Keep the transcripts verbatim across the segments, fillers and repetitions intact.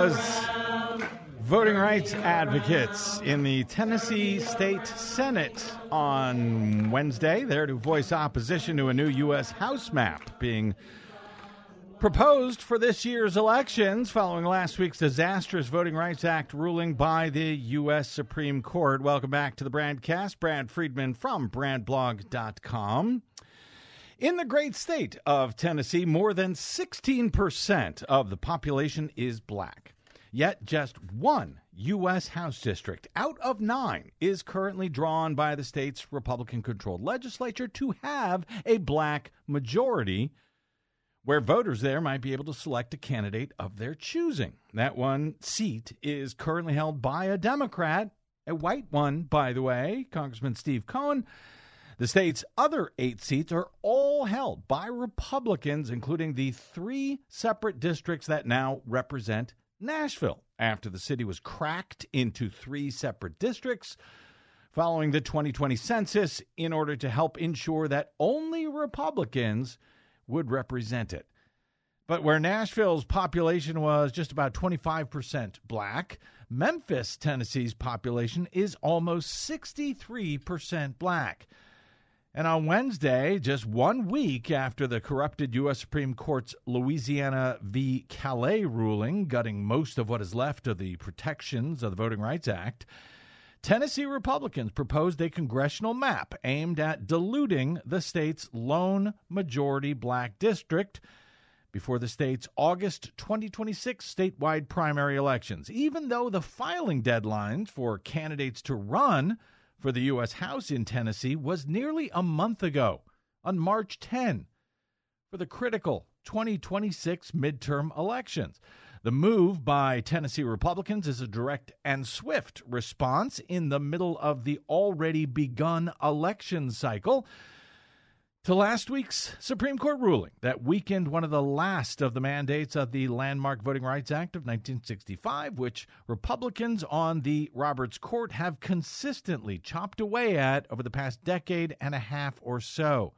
was voting rights advocates in the Tennessee State Senate on Wednesday, there to voice opposition to a new U S House map being proposed for this year's elections following last week's disastrous Voting Rights Act ruling by the U S Supreme Court. Welcome back to the Bradcast. Brad Friedman from brad blog dot com. In the great state of Tennessee, more than sixteen percent of the population is black. Yet just one U S House district out of nine is currently drawn by the state's Republican-controlled legislature to have a black majority, where voters there might be able to select a candidate of their choosing. That one seat is currently held by a Democrat, a white one, by the way, Congressman Steve Cohen. The state's other eight seats are all held by Republicans, including the three separate districts that now represent Nashville, after the city was cracked into three separate districts following the twenty twenty census in order to help ensure that only Republicans would represent it. But where Nashville's population was just about twenty-five percent black, Memphis, Tennessee's population is almost sixty-three percent black. And on Wednesday, just one week after the corrupted U S Supreme Court's Louisiana v. Calais ruling, gutting most of what is left of the protections of the Voting Rights Act, Tennessee Republicans proposed a congressional map aimed at diluting the state's lone majority black district before the state's August twenty twenty-six statewide primary elections, even though the filing deadlines for candidates to run for the U S House in Tennessee was nearly a month ago, on March tenth, for the critical twenty twenty-six midterm elections. The move by Tennessee Republicans is a direct and swift response in the middle of the already begun election cycle to last week's Supreme Court ruling that weakened one of the last of the mandates of the landmark Voting Rights Act of nineteen sixty-five, which Republicans on the Roberts Court have consistently chopped away at over the past decade and a half or so.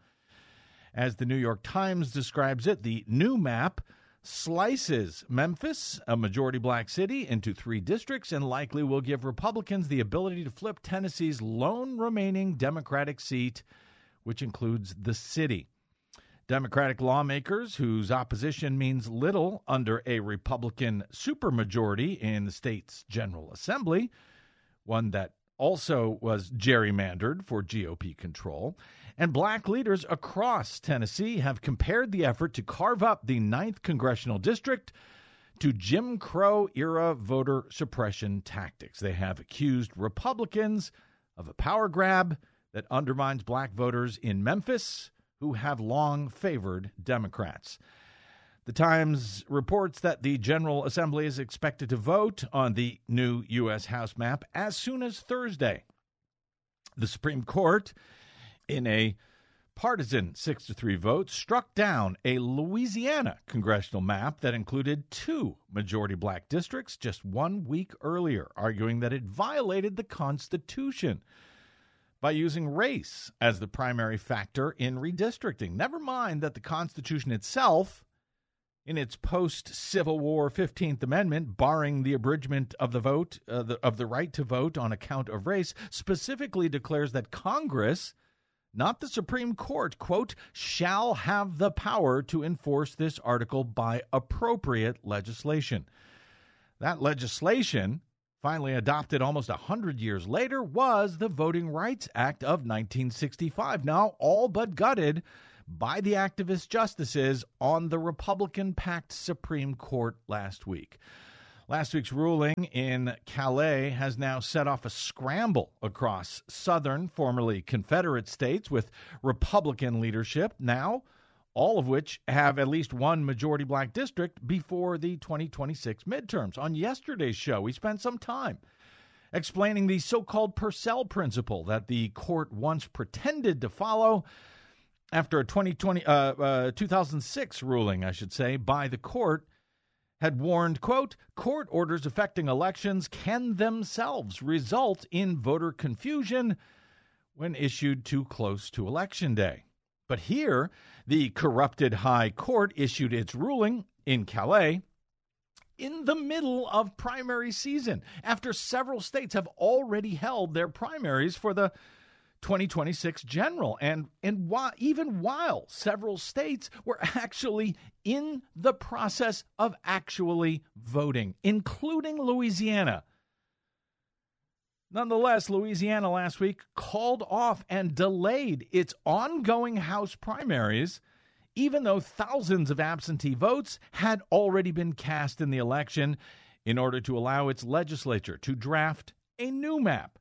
As the New York Times describes it, the new map slices Memphis, a majority black city, into three districts and likely will give Republicans the ability to flip Tennessee's lone remaining Democratic seat, which includes the city. Democratic lawmakers, whose opposition means little under a Republican supermajority in the state's General Assembly, one that also was gerrymandered for G O P control, and black leaders across Tennessee have compared the effort to carve up the ninth Congressional District to Jim Crow-era voter suppression tactics. They have accused Republicans of a power grab that undermines black voters in Memphis who have long favored Democrats. The Times reports that the General Assembly is expected to vote on the new U S House map as soon as Thursday. The Supreme Court, in a partisan six to three vote, struck down a Louisiana congressional map that included two majority black districts just one week earlier, arguing that it violated the Constitution by using race as the primary factor in redistricting. Never mind that the Constitution itself, in its post-Civil War fifteenth Amendment, barring the abridgment of the vote, uh, the, of the right to vote on account of race, specifically declares that Congress, not the Supreme Court, quote, shall have the power to enforce this article by appropriate legislation. That legislation, finally adopted almost one hundred years later, was the Voting Rights Act of nineteen sixty-five, now all but gutted by the activist justices on the Republican-packed Supreme Court last week. Last week's ruling in Calais has now set off a scramble across southern, formerly Confederate states with Republican leadership, now all of which have at least one majority black district before the twenty twenty-six midterms. On yesterday's show, we spent some time explaining the so-called Purcell principle that the court once pretended to follow after a twenty twenty, uh, uh, two thousand six ruling, I should say, by the court had warned, quote, court orders affecting elections can themselves result in voter confusion when issued too close to Election Day. But here, the corrupted high court issued its ruling in Calais in the middle of primary season, after several states have already held their primaries for the twenty twenty-six general, and and why, even while several states were actually in the process of actually voting, including Louisiana. Nonetheless, Louisiana last week called off and delayed its ongoing House primaries, even though thousands of absentee votes had already been cast in the election, in order to allow its legislature to draft a new map.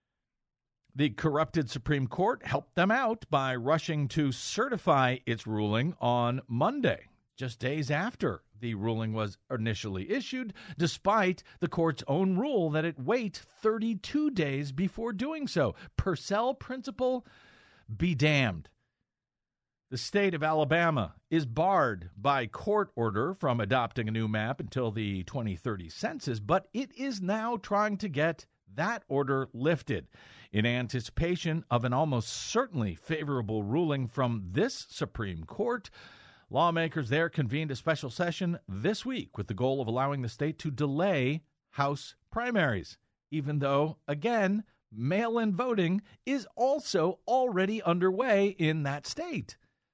The corrupted Supreme Court helped them out by rushing to certify its ruling on Monday, just days after the ruling was initially issued, despite the court's own rule that it wait thirty-two days before doing so. Purcell principle be damned. The state of Alabama is barred by court order from adopting a new map until the twenty thirty census, but it is now trying to get that order lifted in anticipation of an almost certainly favorable ruling from this Supreme Court. Lawmakers there convened a special session this week with the goal of allowing the state to delay House primaries, even though, again, mail-in voting is also already underway in that state.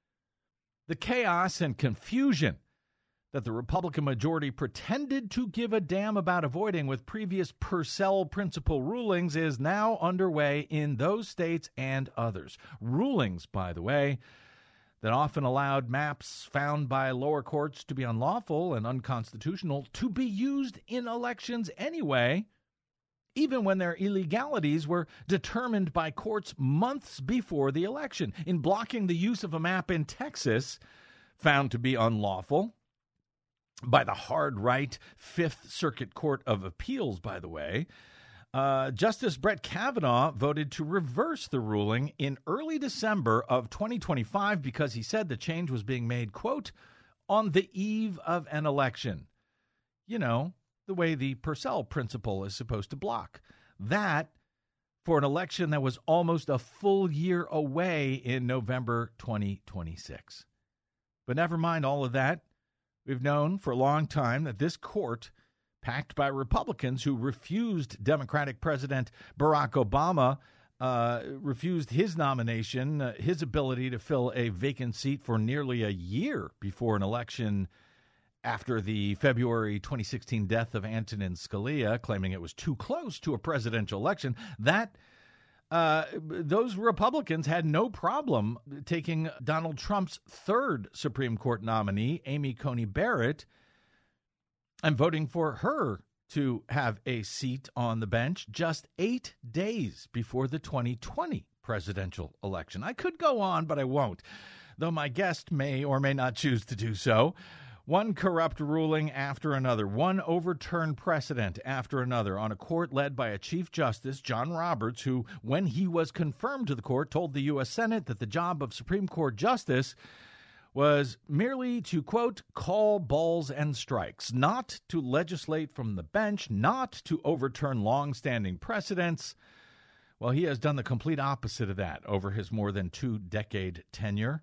The chaos and confusion that the Republican majority pretended to give a damn about avoiding with previous Purcell principle rulings is now underway in those states and others. Rulings, by the way, that often allowed maps found by lower courts to be unlawful and unconstitutional to be used in elections anyway, even when their illegalities were determined by courts months before the election. In blocking the use of a map in Texas, found to be unlawful by the hard-right Fifth Circuit Court of Appeals, by the way, uh, Justice Brett Kavanaugh voted to reverse the ruling in early December of twenty twenty-five because he said the change was being made, quote, on the eve of an election. You know, the way the Purcell principle is supposed to block. That for an election that was almost a full year away in November twenty twenty-six. But never mind all of that. We've known for a long time that this court, packed by Republicans who refused Democratic President Barack Obama, uh, refused his nomination, uh, his ability to fill a vacant seat for nearly a year before an election after the February twenty sixteen death of Antonin Scalia, claiming it was too close to a presidential election. That uh, those Republicans had no problem taking Donald Trump's third Supreme Court nominee, Amy Coney Barrett, and voting for her to have a seat on the bench just eight days before the twenty twenty presidential election. I could go on, but I won't, though my guest may or may not choose to do so. One corrupt ruling after another, one overturned precedent after another on a court led by a Chief Justice, John Roberts, who, when he was confirmed to the court, told the U S Senate that the job of Supreme Court Justice was merely to, quote, call balls and strikes, not to legislate from the bench, not to overturn long-standing precedents. Well, he has done the complete opposite of that over his more than two-decade tenure.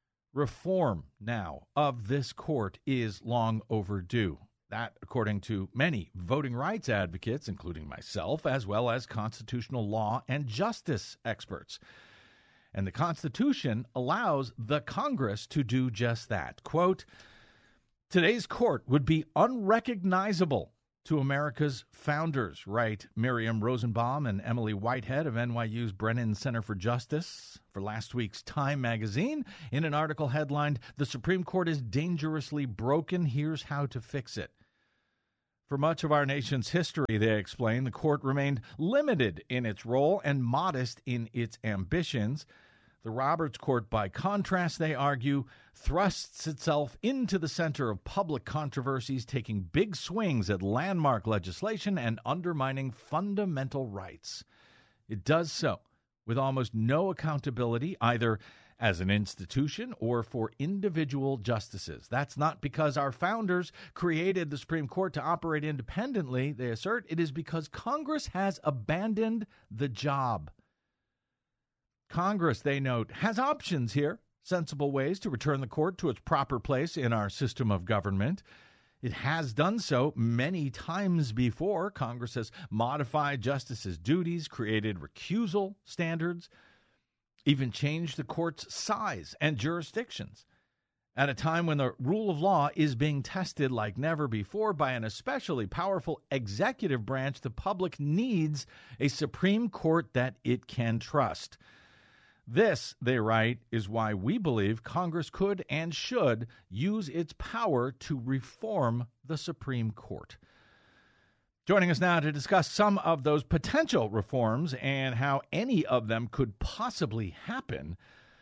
Reform now of this court is long overdue. That, according to many voting rights advocates, including myself, as well as constitutional law and justice experts. And the Constitution allows the Congress to do just that. Quote, today's court would be unrecognizable to America's founders, write Miriam Rosenbaum and Emily Whitehead of N Y U's Brennan Center for Justice for last week's Time magazine in an article headlined, "The Supreme Court is dangerously broken. Here's how to fix it." For much of our nation's history, they explain, the court remained limited in its role and modest in its ambitions. The Roberts Court, by contrast, they argue, thrusts itself into the center of public controversies, taking big swings at landmark legislation and undermining fundamental rights. It does so with almost no accountability, either as an institution or for individual justices. That's not because our founders created the Supreme Court to operate independently, they assert. It is because Congress has abandoned the job. Congress, they note, has options here, sensible ways to return the court to its proper place in our system of government. It has done so many times before. Congress has modified justices' duties, created recusal standards, even changed the court's size and jurisdictions at a time when the rule of law is being tested like never before by an especially powerful executive branch. The public needs a Supreme Court that it can trust. This, they write, is why we believe Congress could and should use its power to reform the Supreme Court. Joining us now to discuss some of those potential reforms and how any of them could possibly happen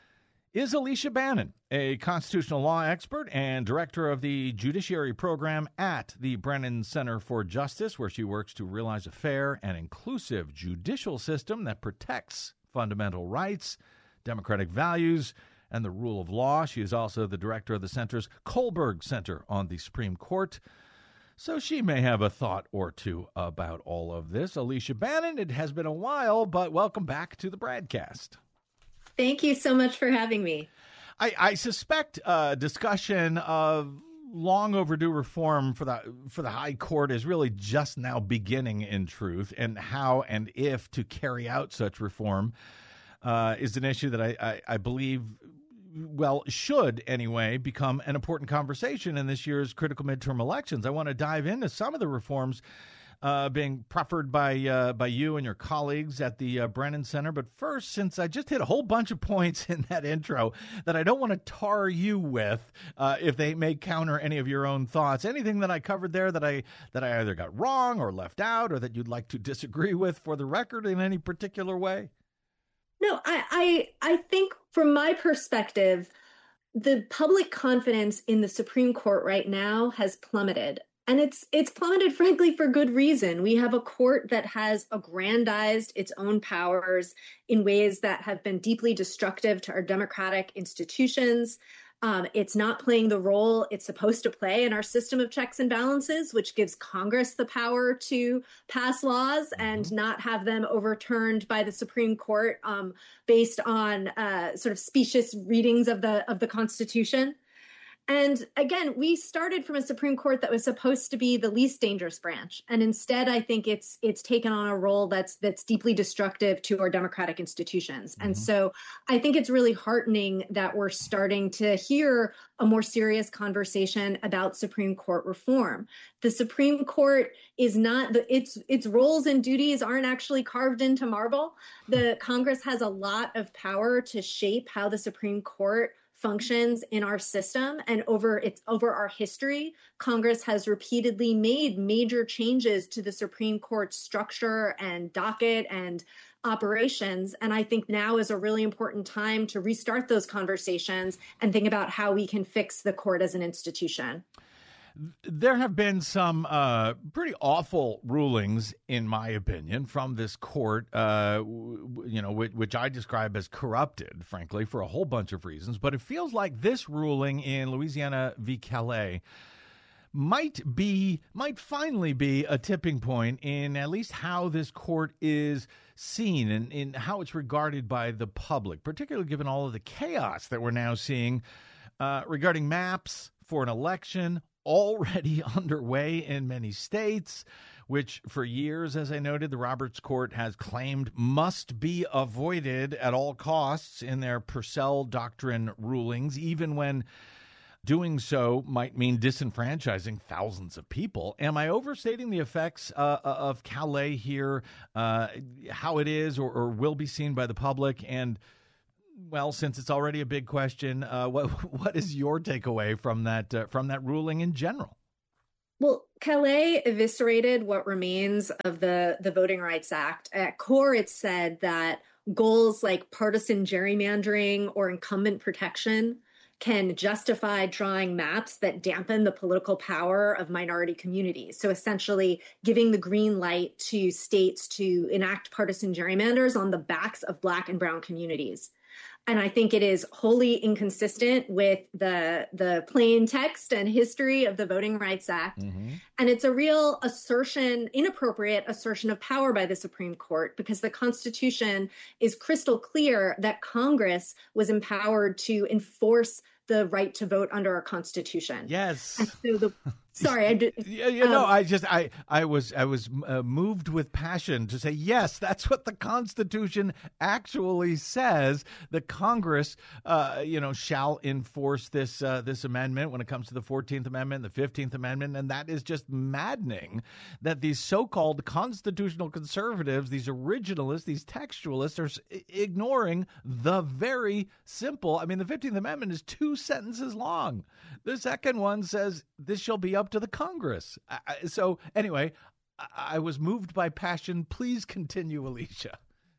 is Alicia Bannon, a constitutional law expert and director of the Judiciary Program at the Brennan Center for Justice, where she works to realize a fair and inclusive judicial system that protects fundamental rights, democratic values, and the rule of law. She is also the director of the center's Kohlberg Center on the Supreme Court, so she may have a thought or two about all of this. Alicia Bannon, it has been a while, but welcome back to the Bradcast. Thank you so much for having me. I, I suspect a discussion of long overdue reform for the for the High Court is really just now beginning in truth, and how and if to carry out such reform uh, is an issue that I, I, I believe, well, should anyway, become an important conversation in this year's critical midterm elections. I want to dive into some of the reforms Uh, being proffered by uh, by you and your colleagues at the uh, Brennan Center. But first, since I just hit a whole bunch of points in that intro that I don't want to tar you with, uh, if they may counter any of your own thoughts, anything that I covered there that I that I either got wrong or left out, or that you'd like to disagree with for the record in any particular way? No, I I, I think from my perspective, the public confidence in the Supreme Court right now has plummeted. And it's it's plummeted, frankly, for good reason. We have a court that has aggrandized its own powers in ways that have been deeply destructive to our democratic institutions. Um, it's not playing the role it's supposed to play in our system of checks and balances, which gives Congress the power to pass laws and not have them overturned by the Supreme Court um, based on uh, sort of specious readings of the of the Constitution. And again, we started from a Supreme Court that was supposed to be the least dangerous branch. And instead, I think it's it's taken on a role that's that's deeply destructive to our democratic institutions. Mm-hmm. And so I think it's really heartening that we're starting to hear a more serious conversation about Supreme Court reform. The Supreme Court is not, the, its its roles and duties aren't actually carved into marble. The Congress has a lot of power to shape how the Supreme Court functions in our system, and over its over our history, Congress has repeatedly made major changes to the Supreme Court's structure and docket and operations. And I think now is a really important time to restart those conversations and think about how we can fix the court as an institution. There have been some uh, pretty awful rulings, in my opinion, from this court, uh, you know, which, which I describe as corrupted, frankly, for a whole bunch of reasons. But it feels like this ruling in Louisiana v. Calais might be, might finally be a tipping point in at least how this court is seen and in how it's regarded by the public, particularly given all of the chaos that we're now seeing uh, regarding maps for an election already underway in many states, which for years, as I noted, the Roberts Court has claimed must be avoided at all costs in their Purcell Doctrine rulings, even when doing so might mean disenfranchising thousands of people. Am I overstating the effects uh, of Calais here, uh, how it is or, or will be seen by the public? And well, since it's already a big question, uh, what what is your takeaway from that uh, from that ruling in general? Well, Calais eviscerated what remains of the, the Voting Rights Act. At core, it said that goals like partisan gerrymandering or incumbent protection can justify drawing maps that dampen the political power of minority communities. So essentially giving the green light to states to enact partisan gerrymanders on the backs of Black and Brown communities. And I think it is wholly inconsistent with the the plain text and history of the Voting Rights Act. Mm-hmm. And it's a real assertion, inappropriate assertion of power by the Supreme Court, because the Constitution is crystal clear that Congress was empowered to enforce the right to vote under our Constitution. Yes. And so the Sorry, I did. Yeah, you know, um, I just I I was I was uh, moved with passion to say yes, that's what the Constitution actually says. The Congress, uh, you know, shall enforce this uh, this amendment when it comes to the fourteenth Amendment, the fifteenth Amendment, and that is just maddening. That these so-called constitutional conservatives, these originalists, these textualists, are ignoring the very simple. I mean, the fifteenth Amendment is two sentences long. The second one says this shall be up to the Congress. I, so anyway, I, I was moved by passion. Please continue, Alicia.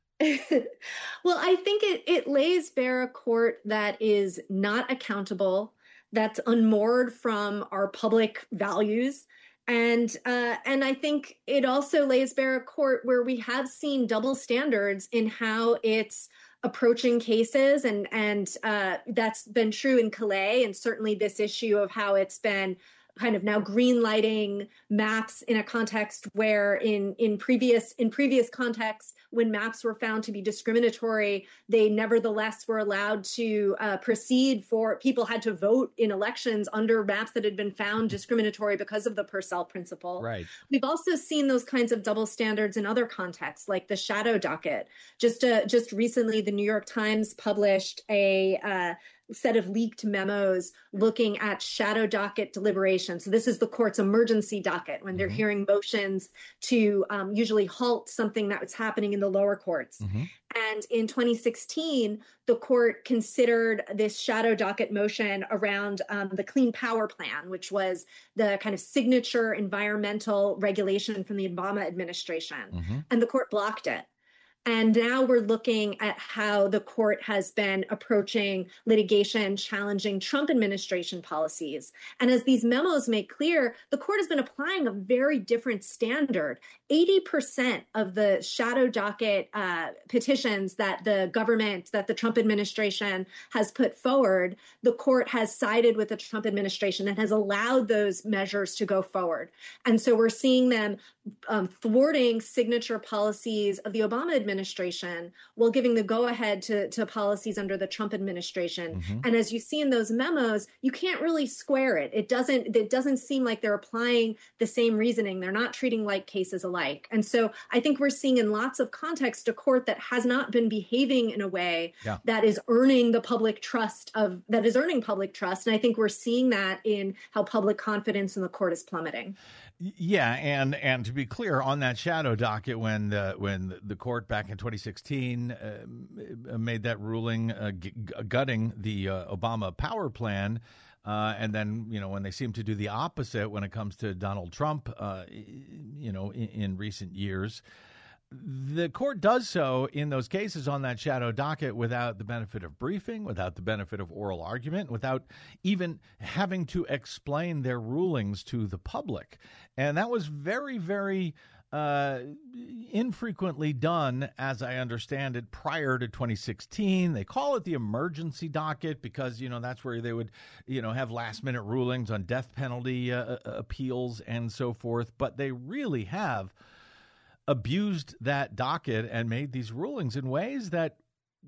Well, I think it, it lays bare a court that is not accountable, that's unmoored from our public values. And uh, and I think it also lays bare a court where we have seen double standards in how it's approaching cases, and and uh, that's been true in Calais, and certainly this issue of how it's been kind of now green lighting maps in a context where in in previous in previous contexts, when maps were found to be discriminatory, they nevertheless were allowed to uh, proceed for people had to vote in elections under maps that had been found discriminatory because of the Purcell principle. Right. We've also seen those kinds of double standards in other contexts, like the shadow docket. Just uh, just recently, the New York Times published a uh, set of leaked memos looking at shadow docket deliberations. So this is the court's emergency docket when they're mm-hmm. hearing motions to um, usually halt something that was happening in the lower courts. Mm-hmm. And in twenty sixteen, the court considered this shadow docket motion around um, the Clean Power Plan, which was the kind of signature environmental regulation from the Obama administration. Mm-hmm. And the court blocked it. And now we're looking at how the court has been approaching litigation challenging Trump administration policies. And as these memos make clear, the court has been applying a very different standard. eighty percent of the shadow docket uh, petitions that the government, that the Trump administration has put forward, the court has sided with the Trump administration and has allowed those measures to go forward. And so we're seeing them um, thwarting signature policies of the Obama administration. administration while giving the go-ahead to, to policies under the Trump administration. Mm-hmm. And as you see in those memos, you can't really square it. It doesn't, it doesn't seem like they're applying the same reasoning. They're not treating like cases alike. And so I think we're seeing in lots of context a court that has not been behaving in a way yeah. that is earning the public trust of, that is earning public trust. And I think we're seeing that in how public confidence in the court is plummeting. Yeah, and and to be clear, on that shadow docket, when the when the court back in twenty sixteen uh, made that ruling uh, g- gutting the uh, Obama power plan, uh, and then you know when they seem to do the opposite when it comes to Donald Trump, uh, you know in, in recent years. The court does so in those cases on that shadow docket without the benefit of briefing, without the benefit of oral argument, without even having to explain their rulings to the public. And that was very, very uh, infrequently done, as I understand it, prior to twenty sixteen. They call it the emergency docket because, you know, that's where they would, you know, have last minute rulings on death penalty uh, appeals and so forth. But they really have abused that docket and made these rulings in ways that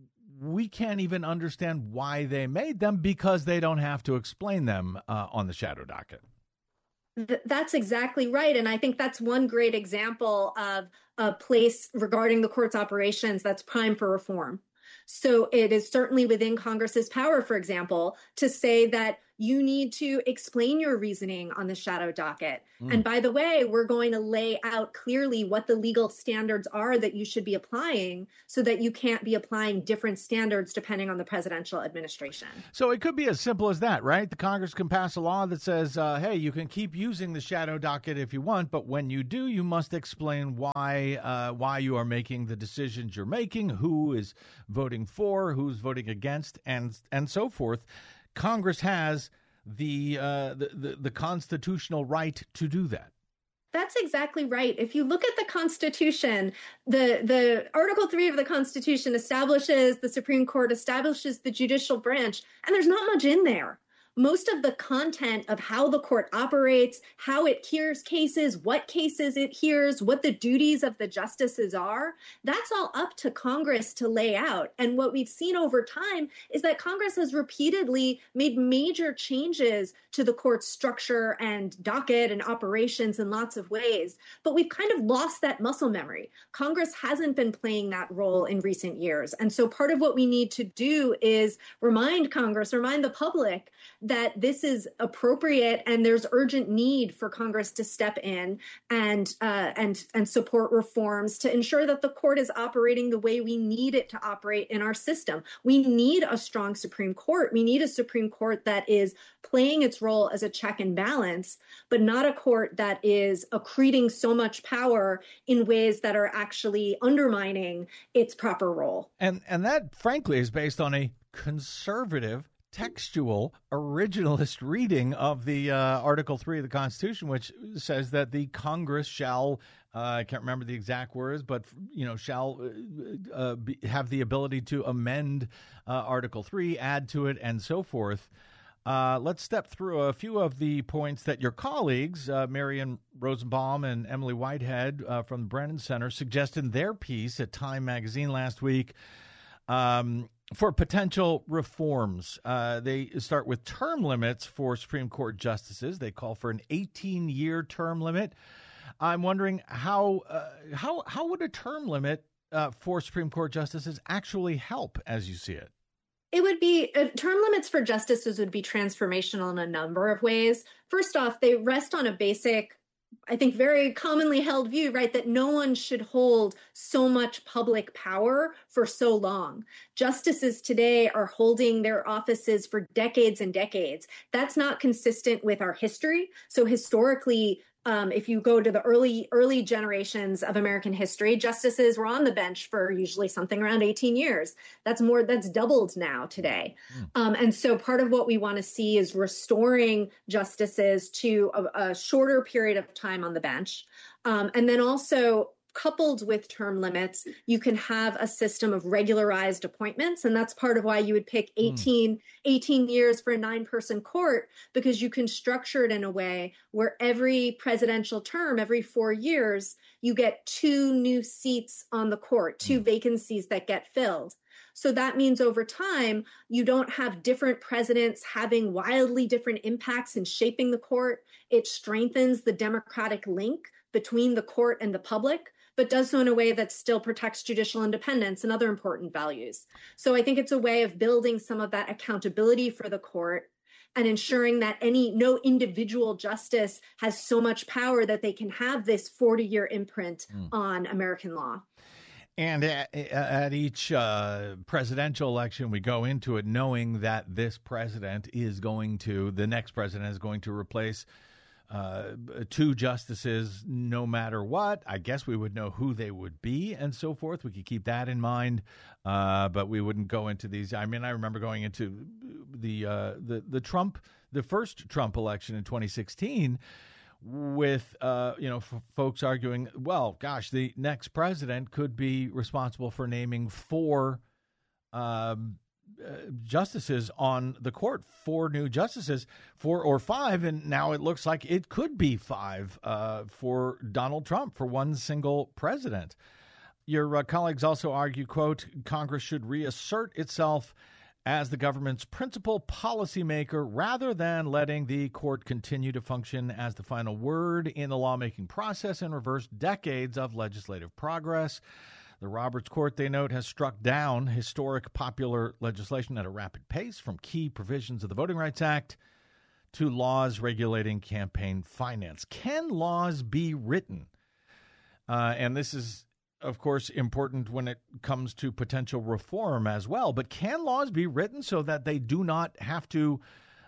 we can't even understand why they made them because they don't have to explain them uh, on the shadow docket. Th- that's exactly right. And I think that's one great example of a place regarding the court's operations that's prime for reform. So it is certainly within Congress's power, for example, to say that you need to explain your reasoning on the shadow docket. Mm. And by the way, we're going to lay out clearly what the legal standards are that you should be applying so that you can't be applying different standards depending on the presidential administration. So it could be as simple as that, right? The Congress can pass a law that says, uh, hey, you can keep using the shadow docket if you want, but when you do, you must explain why uh, why you are making the decisions you're making, who is voting for, who's voting against, and and so forth. Congress has the, uh, the, the the constitutional right to do that. That's exactly right. If you look at the Constitution, the, the Article three of the Constitution establishes the Supreme Court, establishes the judicial branch, and there's not much in there. most of the content of how the court operates, how it hears cases, what cases it hears, what the duties of the justices are, that's all up to Congress to lay out. And what we've seen over time is that Congress has repeatedly made major changes to the court's structure and docket and operations in lots of ways. But we've kind of lost that muscle memory. Congress hasn't been playing that role in recent years. And so part of what we need to do is remind Congress, remind the public that this is appropriate and there's urgent need for Congress to step in and uh, and and support reforms to ensure that the court is operating the way we need it to operate in our system. We need a strong Supreme Court. We need a Supreme Court that is playing its role as a check and balance, but not a court that is accreting so much power in ways that are actually undermining its proper role. And and that, frankly, is based on a conservative, textual, originalist reading of the uh, Article three of the Constitution, which says that the Congress shall, uh, I can't remember the exact words, but, you know, shall uh, uh, be, have the ability to amend uh, Article three, add to it, and so forth. Uh, let's step through a few of the points that your colleagues, uh, Marian Rosenbaum and Emily Whitehead uh, from the Brennan Center, suggested in their piece at Time magazine last week um, for potential reforms. Uh, they start with term limits for Supreme Court justices. They call for an eighteen-year term limit. I'm wondering how uh, how how would a term limit uh, for Supreme Court justices actually help, as you see it? It would be uh, term limits for justices would be transformational in a number of ways. First off, they rest on a basic, I think, very commonly held view, right, that no one should hold so much public power for so long. Justices today are holding their offices for decades and decades. That's not consistent with our history. So historically, Um, if you go to the early early generations of American history, justices were on the bench for usually something around eighteen years. That's more, that's doubled now today. Mm. Um, and so part of what we want to see is restoring justices to a, a shorter period of time on the bench. Um, and then also, coupled with term limits, you can have a system of regularized appointments. And that's part of why you would pick eighteen, mm. eighteen years for a nine-person court, because you can structure it in a way where every presidential term, every four years, you get two new seats on the court, two mm. vacancies that get filled. So that means over time, you don't have different presidents having wildly different impacts in shaping the court. It strengthens the democratic link between the court and the public, but does so in a way that still protects judicial independence and other important values. So I think it's a way of building some of that accountability for the court and ensuring that any no individual justice has so much power that they can have this forty-year imprint mm. on American law. And at, at each uh, presidential election, we go into it knowing that this president is going to, the next president is going to replace Uh, two justices no matter what. I guess we would know who they would be and so forth. We could keep that in mind, uh, but we wouldn't go into these. I mean, I remember going into the uh, the the Trump, the first Trump election in twenty sixteen with, uh, you know, f- folks arguing, well, gosh, the next president could be responsible for naming four um Uh, justices on the court, four new justices, four or five, and now it looks like it could be five uh, for Donald Trump, for one single president. Your uh, colleagues also argue, quote, Congress should reassert itself as the government's principal policymaker rather than letting the court continue to function as the final word in the lawmaking process and reverse decades of legislative progress. The Roberts Court, they note, has struck down historic popular legislation at a rapid pace, from key provisions of the Voting Rights Act to laws regulating campaign finance. Can laws be written? Uh, and this is, of course, important when it comes to potential reform as well. But can laws be written so that they do not have to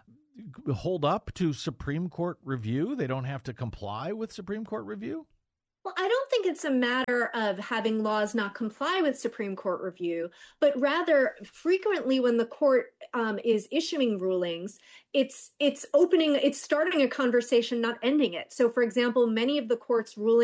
hold up to Supreme Court review? They don't have to comply with Supreme Court review? Well, I don't think it's a matter of having laws not comply with Supreme Court review, but rather frequently when the court um, is issuing rulings, it's it's opening, it's starting a conversation, not ending it. So, for example, many of the court's rulings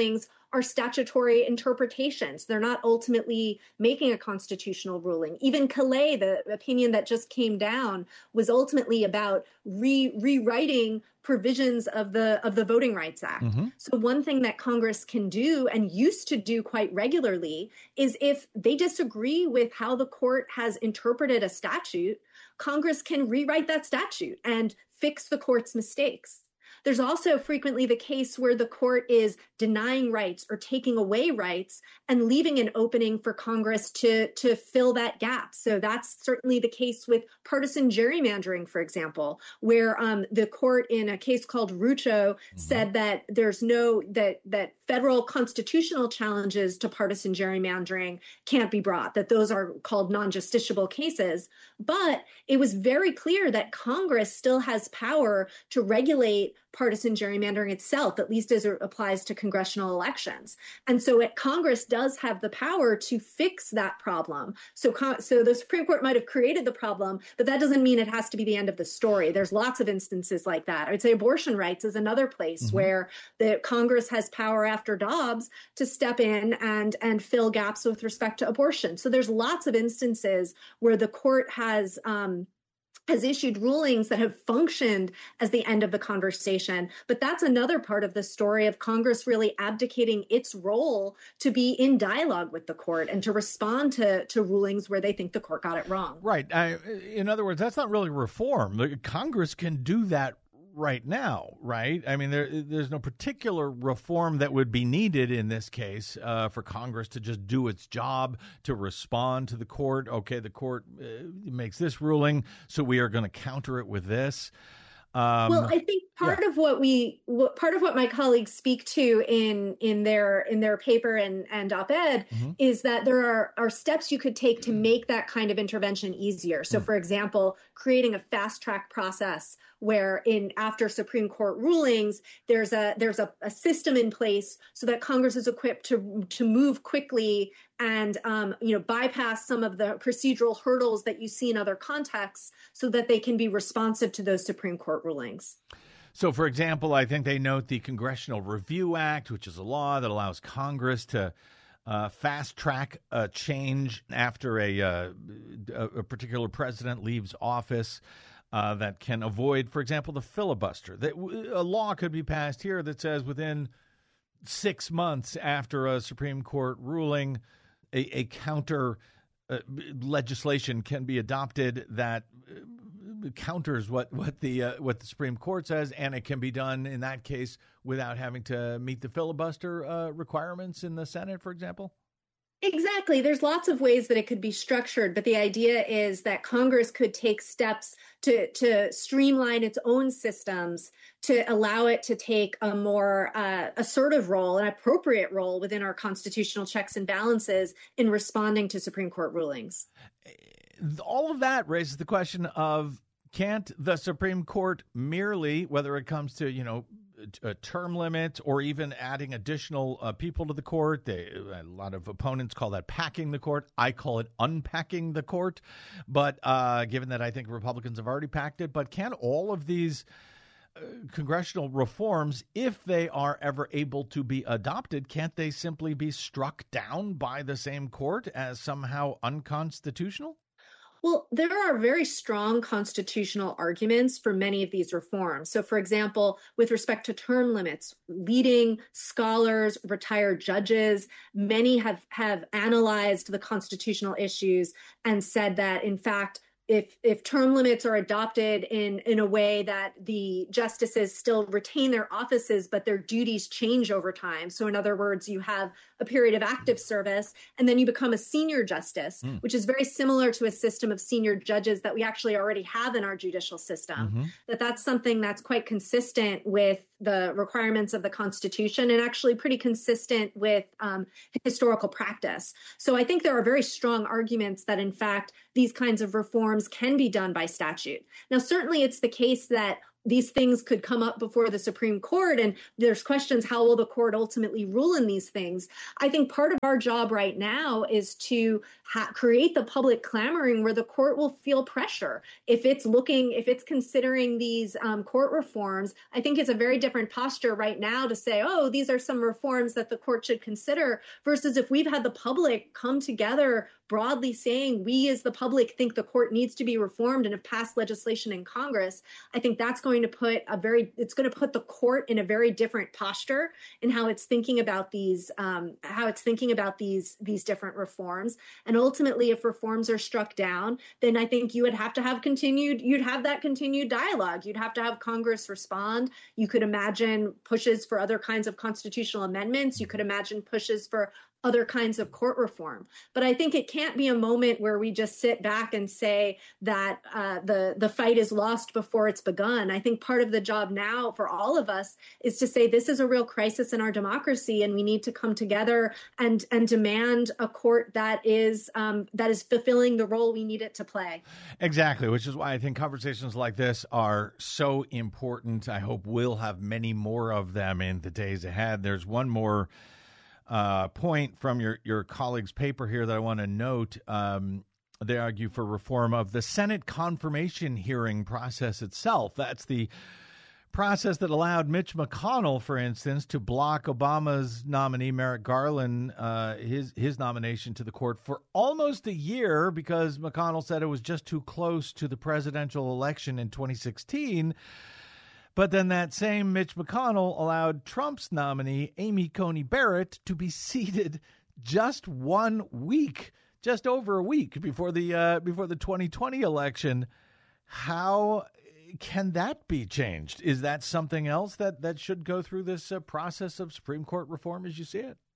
are statutory interpretations. They're not ultimately making a constitutional ruling. Even Calais, the opinion that just came down, was ultimately about re- rewriting provisions of the of the Voting Rights Act. Mm-hmm. So one thing that Congress can do, and used to do quite regularly, is if they disagree with how the court has interpreted a statute, Congress can rewrite that statute and fix the court's mistakes. There's also frequently the case where the court is denying rights or taking away rights and leaving an opening for Congress to, to fill that gap. So that's certainly the case with partisan gerrymandering, for example, where um, the court in a case called Rucho mm-hmm. said that there's no, that, that federal constitutional challenges to partisan gerrymandering can't be brought, that those are called non-justiciable cases. But it was very clear that Congress still has power to regulate partisan gerrymandering itself, at least as it applies to congressional elections. And so it, Congress does have the power to fix that problem. So, so the Supreme Court might have created the problem, but that doesn't mean it has to be the end of the story. There's lots of instances like that. I would say abortion rights is another place mm-hmm. where the Congress has power after Dobbs to step in and, and fill gaps with respect to abortion. So there's lots of instances where the court has um, has issued rulings that have functioned as the end of the conversation. But that's another part of the story of Congress really abdicating its role to be in dialogue with the court and to respond to, to rulings where they think the court got it wrong. Right. I, in other words, that's not really reform. Congress can do that right now, right? I mean, there, there's no particular reform that would be needed in this case uh, for Congress to just do its job, to respond to the court. Okay, the court uh, makes this ruling, so we are going to counter it with this. Um, well, I think part yeah. of what we, what, part of what my colleagues speak to in in their in their paper and, and op-ed mm-hmm. is that there are, are steps you could take to make that kind of intervention easier. So, mm-hmm. for example, creating a fast track process where in after Supreme Court rulings, there's a there's a, a system in place so that Congress is equipped to to move quickly and um, you know bypass some of the procedural hurdles that you see in other contexts so that they can be responsive to those Supreme Court rulings. So, for example, I think they note the Congressional Review Act, which is a law that allows Congress to uh, fast-track a change after a, uh, a particular president leaves office. Uh, that can avoid, for example, the filibuster. That a law could be passed here that says within six months after a Supreme Court ruling, a, a counter uh, legislation can be adopted that uh, counters what what the uh, what the Supreme Court says, and it can be done in that case without having to meet the filibuster uh, requirements in the Senate, for example. Exactly. There's lots of ways that it could be structured, but the idea is that Congress could take steps to, to streamline its own systems to allow it to take a more uh, assertive role, an appropriate role within our constitutional checks and balances in responding to Supreme Court rulings. All of that raises the question of, can't the Supreme Court merely, whether it comes to, you know, a term limit or even adding additional uh, people to the court. They, a lot of opponents call that packing the court. I call it unpacking the court. But uh, given that I think Republicans have already packed it, but can all of these uh, congressional reforms, if they are ever able to be adopted, can't they simply be struck down by the same court as somehow unconstitutional? Well, there are very strong constitutional arguments for many of these reforms. So, for example, with respect to term limits, leading scholars, retired judges, many have, have analyzed the constitutional issues and said that, in fact, if if term limits are adopted in, in a way that the justices still retain their offices, but their duties change over time. So in other words, you have a period of active service and then you become a senior justice, mm. which is very similar to a system of senior judges that we actually already have in our judicial system, mm-hmm. that that's something that's quite consistent with the requirements of the Constitution and actually pretty consistent with um, historical practice. So I think there are very strong arguments that, in fact, these kinds of reforms can be done by statute. Now, certainly it's the case that these things could come up before the Supreme Court, and there's questions, how will the court ultimately rule in these things? I think part of our job right now is to ha- create the public clamoring where the court will feel pressure. If it's looking, if it's considering these um, court reforms, I think it's a very different posture right now to say, oh, these are some reforms that the court should consider, versus if we've had the public come together broadly saying we as the public think the court needs to be reformed and have passed legislation in Congress. I think that's going to put a very, it's going to put the court in a very different posture in how it's thinking about these, um, how it's thinking about these, these different reforms. And ultimately, if reforms are struck down, then I think you would have to have continued, you'd have that continued dialogue. You'd have to have Congress respond. You could imagine pushes for other kinds of constitutional amendments. You could imagine pushes for other kinds of court reform. But I think it can't be a moment where we just sit back and say that uh, the, the fight is lost before it's begun. I think part of the job now for all of us is to say this is a real crisis in our democracy, and we need to come together and, and demand a court that is um, that is fulfilling the role we need it to play. Exactly, which is why I think conversations like this are so important. I hope we'll have many more of them in the days ahead. There's one more Uh, point from your, your colleague's paper here that I want to note. Um, they argue for reform of the Senate confirmation hearing process itself. That's the process that allowed Mitch McConnell, for instance, to block Obama's nominee, Merrick Garland, uh, his, his nomination to the court for almost a year because McConnell said it was just too close to the presidential election in twenty sixteen. But then that same Mitch McConnell allowed Trump's nominee, Amy Coney Barrett, to be seated just one week, just over a week before the uh, before the twenty twenty election. How can that be changed? Is that something else that, that should go through this uh, process of Supreme Court reform as you see it?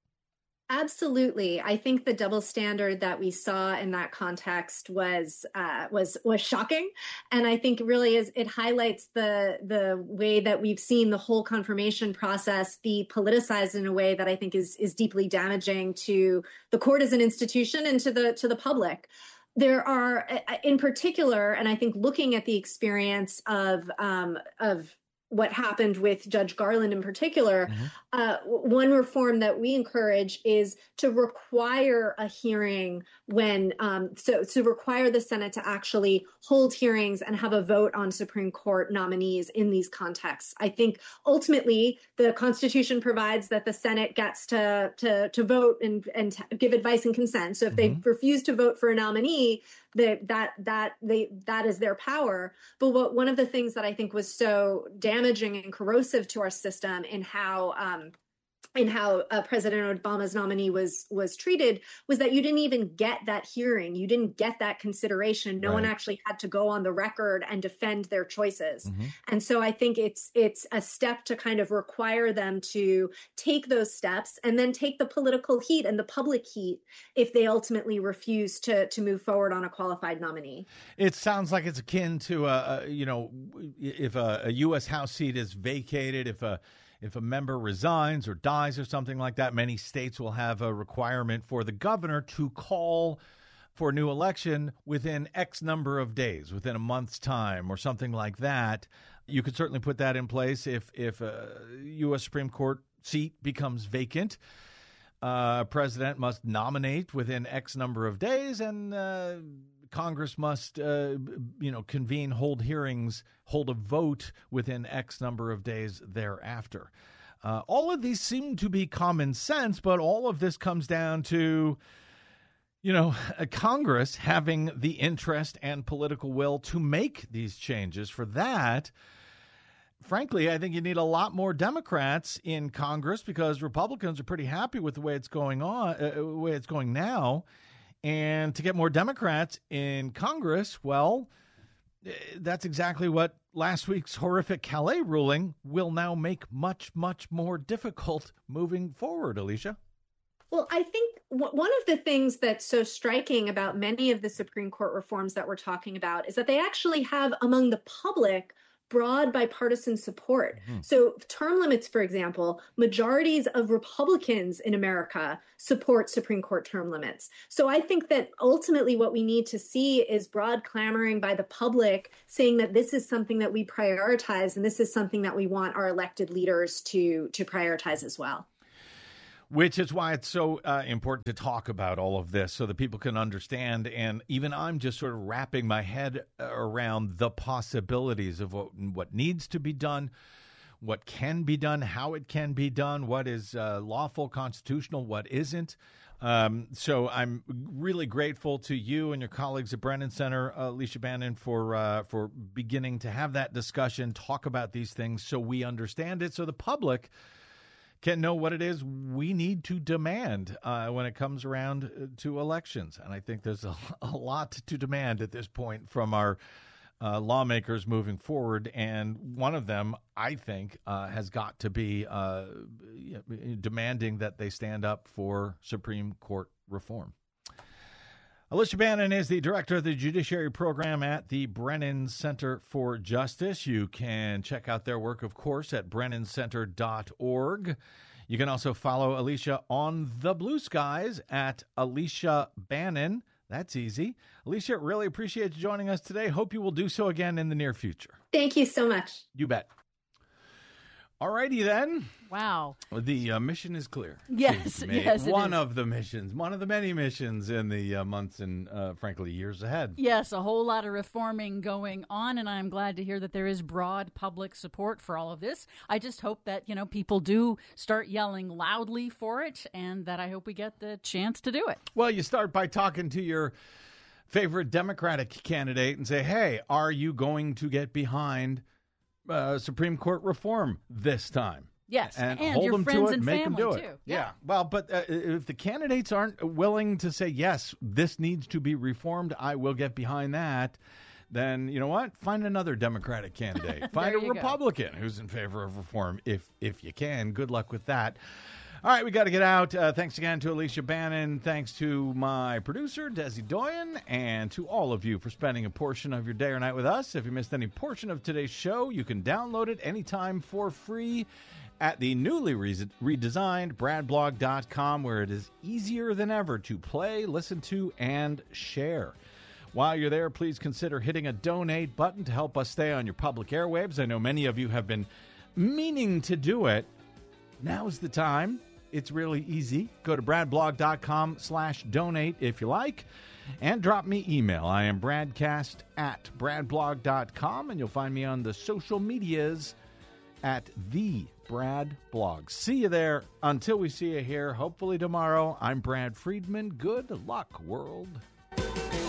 Absolutely. I think the double standard that we saw in that context was uh, was was shocking, and I think really is it highlights the the way that we've seen the whole confirmation process be politicized in a way that I think is is deeply damaging to the court as an institution and to the to the public. There are, in particular, and I think looking at the experience of um, of what happened with Judge Garland in particular, mm-hmm. uh, one reform that we encourage is to require a hearing when, um, so to require the Senate to actually hold hearings and have a vote on Supreme Court nominees in these contexts. I think ultimately the Constitution provides that the Senate gets to to, to vote and, and give advice and consent. So if mm-hmm. they refuse to vote for a nominee, That that that they that is their power. But what one of the things that I think was so damaging and corrosive to our system in how um, in how uh, President Obama's nominee was was treated was that you didn't even get that hearing. You didn't get that consideration. No right. one actually had to go on the record and defend their choices. Mm-hmm. And so I think it's it's a step to kind of require them to take those steps and then take the political heat and the public heat if they ultimately refuse to to move forward on a qualified nominee. It sounds like it's akin to a, a you know, if a, a U S House seat is vacated, if a If a member resigns or dies or something like that, many states will have a requirement for the governor to call for a new election within X number of days, within a month's time or something like that. You could certainly put that in place if, if a U S Supreme Court seat becomes vacant. Uh, a president must nominate within X number of days, and uh, Congress must, uh, you know, convene, hold hearings, hold a vote within X number of days thereafter. Uh, all of these seem to be common sense, but all of this comes down to, you know, Congress having the interest and political will to make these changes. For that, frankly, I think you need a lot more Democrats in Congress because Republicans are pretty happy with the way it's going on, uh, the way it's going now. And to get more Democrats in Congress, well, that's exactly what last week's horrific Calais ruling will now make much, much more difficult moving forward, Alicia. Well, I think w- one of the things that's so striking about many of the Supreme Court reforms that we're talking about is that they actually have among the public broad bipartisan support. Mm-hmm. So term limits, for example, majorities of Republicans in America support Supreme Court term limits. So I think that ultimately what we need to see is broad clamoring by the public saying that this is something that we prioritize and this is something that we want our elected leaders to, to prioritize as well. Which is why it's so uh, important to talk about all of this so that people can understand. And even I'm just sort of wrapping my head around the possibilities of what, what needs to be done, what can be done, how it can be done, what is uh, lawful, constitutional, what isn't. Um, so I'm really grateful to you and your colleagues at Brennan Center, uh, Alicia Bannon, for uh, for beginning to have that discussion, talk about these things so we understand it, so the public can know what it is we need to demand uh, when it comes around to elections. And I think there's a, a lot to demand at this point from our uh, lawmakers moving forward. And one of them, I think, uh, has got to be uh, demanding that they stand up for Supreme Court reform. Alicia Bannon is the director of the Judiciary Program at the Brennan Center for Justice. You can check out their work, of course, at brennan center dot org. You can also follow Alicia on the Blue Skies at Alicia Bannon. That's easy. Alicia, really appreciate you joining us today. Hope you will do so again in the near future. Thank you so much. You bet. All righty then. Wow. The uh, mission is clear. Yes, yes, it One is. of the missions, one of the many missions in the uh, months and, uh, frankly, years ahead. Yes, a whole lot of reforming going on, and I'm glad to hear that there is broad public support for all of this. I just hope that, you know, people do start yelling loudly for it, and that I hope we get the chance to do it. Well, you start by talking to your favorite Democratic candidate and say, hey, are you going to get behind Uh, Supreme Court reform this time? Yes, and, and hold your them friends to it, and make them family, do it. too. Yeah. Yeah. Well, but uh, if the candidates aren't willing to say, yes, this needs to be reformed, I will get behind that, then you know what? Find another Democratic candidate. Find a you go. Republican who's in favor of reform if if you can. Good luck with that. All right, we got to get out. Uh, thanks again to Alicia Bannon. Thanks to my producer, Desi Doyen, and to all of you for spending a portion of your day or night with us. If you missed any portion of today's show, you can download it anytime for free at the newly re- redesigned brad blog dot com, where it is easier than ever to play, listen to, and share. While you're there, please consider hitting a donate button to help us stay on your public airwaves. I know many of you have been meaning to do it. Now's the time. It's really easy. Go to brad blog dot com slash donate if you like, and drop me email. I am bradcast at brad blog dot com, and you'll find me on the social medias at the Brad Blog. See you there. Until we see you here, hopefully tomorrow, I'm Brad Friedman. Good luck, world.